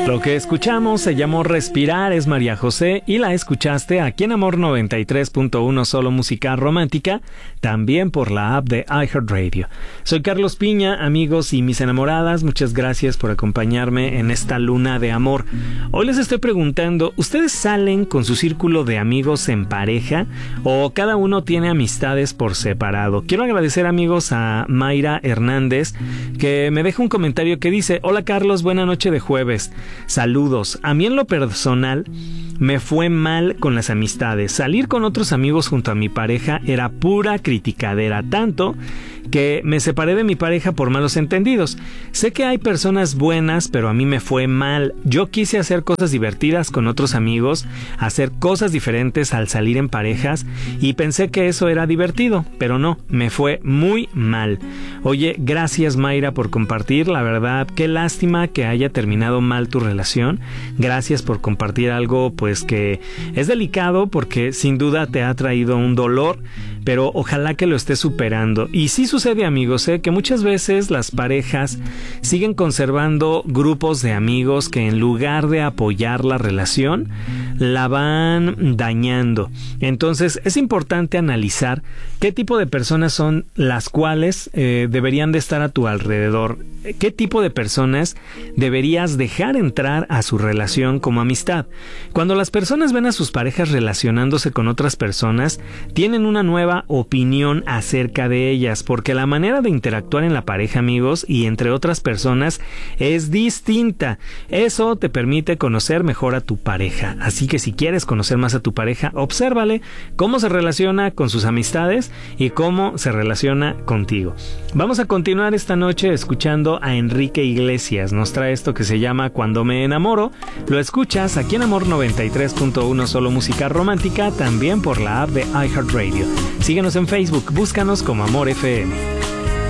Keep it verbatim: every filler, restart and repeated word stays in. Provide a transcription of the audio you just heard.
Lo que escuchamos se llamó Respirar, es María José, y la escuchaste aquí en Amor noventa y tres punto uno, solo música romántica, también por la app de iHeartRadio. Soy Carlos Piña, amigos y mis enamoradas, muchas gracias por acompañarme en esta luna de amor. Hoy les estoy preguntando, ¿ustedes salen con su círculo de amigos en pareja o cada uno tiene amistades por separado? Quiero agradecer, amigos, a Mayra Hernández, que me deja un comentario que dice: hola Carlos, buena noche de jueves. Saludos. A mí en lo personal me fue mal con las amistades. Salir con otros amigos junto a mi pareja era pura criticadera, tanto que me separé de mi pareja por malos entendidos. Sé que hay personas buenas, pero a mí me fue mal. Yo quise hacer cosas divertidas con otros amigos, hacer cosas diferentes al salir en parejas, y pensé que eso era divertido, pero no, me fue muy mal. Oye, gracias Mayra por compartir, la verdad, qué lástima que haya terminado mal tu relación. Gracias por compartir algo pues que es delicado, porque sin duda te ha traído un dolor, pero ojalá que lo estés superando. Y sí sucede, amigos, ¿eh? que muchas veces las parejas siguen conservando grupos de amigos que en lugar de apoyar la relación, la van dañando. Entonces es importante analizar qué tipo de personas son las cuales eh, deberían de estar a tu alrededor. ¿Qué tipo de personas deberías dejar entrar a su relación como amistad? Cuando las personas ven a sus parejas relacionándose con otras personas, tienen una nueva opinión acerca de ellas, porque la manera de interactuar en la pareja, amigos, y entre otras personas es distinta. Eso te permite conocer mejor a tu pareja. Así que si quieres conocer más a tu pareja, obsérvale cómo se relaciona con sus amistades y cómo se relaciona contigo. Vamos a continuar esta noche escuchando a Enrique Iglesias. Nos trae esto que se llama Cuando me enamoro. Lo escuchas aquí en Amor noventa y tres punto uno, solo música romántica, también por la app de iHeartRadio. Síguenos en Facebook, búscanos como Amor F M.